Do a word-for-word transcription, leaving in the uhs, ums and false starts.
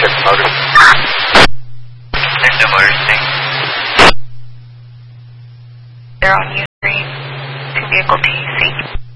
check motors. There's no motors thing. They're on U three, two vehicle T.